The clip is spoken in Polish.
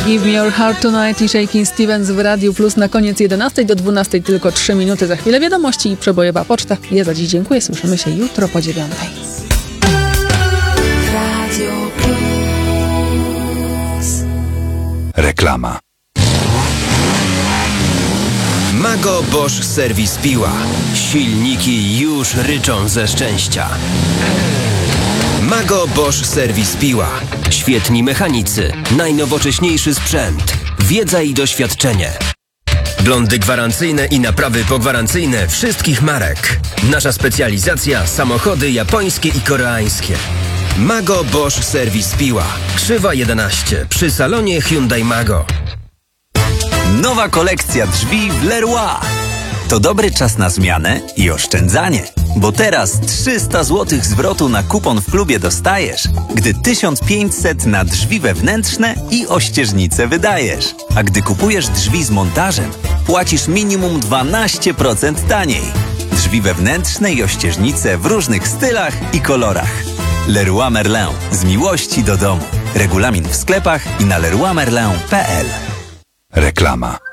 Give Me Your Heart Tonight i Shakin' Stevens w Radiu Plus na koniec 11 do 12 tylko 3 minuty. Za chwilę wiadomości i przebojowa poczta. Ja za dziś dziękuję. Słyszymy się jutro po 9. Radio Plus. Reklama. Mago Bosch Serwis Piła. Silniki już ryczą ze szczęścia. Mago Bosch Serwis Piła. Świetni mechanicy, najnowocześniejszy sprzęt, wiedza i doświadczenie. Blondy gwarancyjne i naprawy pogwarancyjne wszystkich marek. Nasza specjalizacja: samochody japońskie i koreańskie. Mago Bosch Serwis Piła. Krzywa 11 przy salonie Hyundai Mago. Nowa kolekcja drzwi w Leroy. To dobry czas na zmianę i oszczędzanie, bo teraz 300 zł zwrotu na kupon w klubie dostajesz, gdy 1500 na drzwi wewnętrzne i ościeżnice wydajesz. A gdy kupujesz drzwi z montażem, płacisz minimum 12% taniej. Drzwi wewnętrzne i ościeżnice w różnych stylach i kolorach. Leroy Merlin. Z miłości do domu. Regulamin w sklepach i na leroymerlin.pl. Reklama.